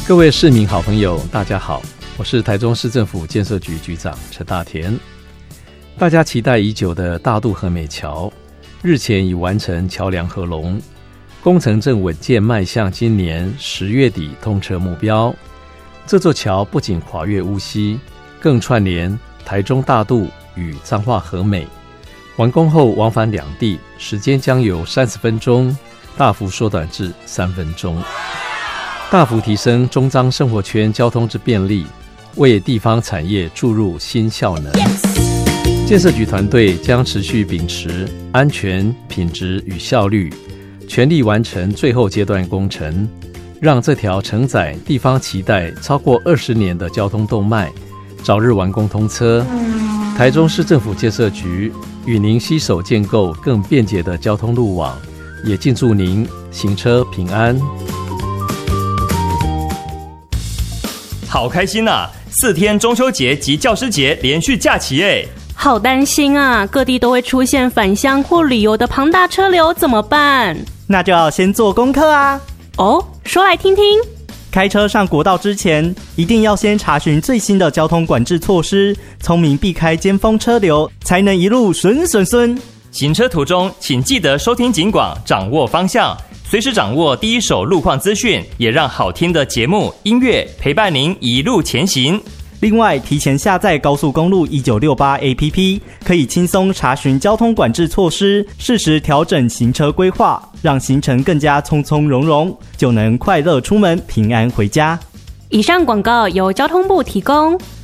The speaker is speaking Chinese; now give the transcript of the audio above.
各位市民好朋友大家好，我是台中市政府建设局局长陈大田。大家期待已久的大渡和美桥日前已完成桥梁合龙，工程正稳健迈向今年10月底通车目标。这座桥不仅跨越乌溪，更串联台中大渡与彰化和美，完工后往返两地时间将由30分钟大幅缩短至3分钟，大幅提升中彰生活圈交通之便利，为地方产业注入新效能。建设局团队将持续秉持安全、品质与效率，全力完成最后阶段工程，让这条承载地方期待超过20年的交通动脉早日完工通车。台中市政府建设局与您携手建构更便捷的交通路网，也敬祝您行车平安。 好开心啊！4天中秋节及教师节连续假期耶！ 好担心啊，各地都会出现返乡或旅游的庞大车流，怎么办？ 那就要先做功课啊！ 哦，说来听听。 开车上国道之前，一定要先查询最新的交通管制措施，聪明避开尖峰车流，才能一路顺。 行车途中，请记得收听警广，掌握方向，随时掌握第一手路况资讯，也让好听的节目、音乐陪伴您一路前行。 另外，提前下载高速公路1968 APP， 可以轻松查询交通管制措施，适时调整行车规划，让行程更加从从容容，就能快乐出门，平安回家。 以上广告由交通部提供。